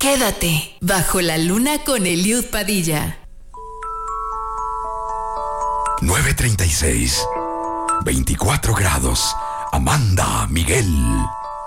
Quédate bajo la luna con Eliud Padilla. 9:36. 24 grados. Amanda, Miguel.